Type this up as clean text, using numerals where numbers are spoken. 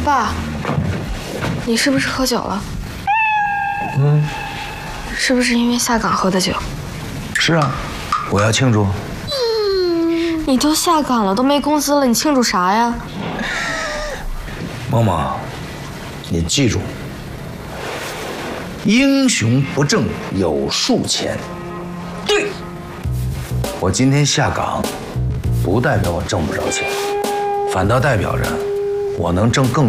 爸，你是不是喝酒了？是不是因为下岗喝的酒？ 是啊，我要庆祝。 你都下岗了，都没工资了，你庆祝啥呀？ 萌萌，你记住，英雄不挣有数钱。对，我今天下岗，不代表我挣不着钱，反倒代表着我能挣更